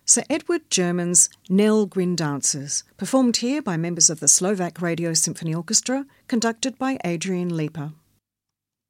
Sir Edward German's Nell Gwyn Dances, performed here by members of the Slovak Radio Symphony Orchestra, conducted by Adrian Leeper.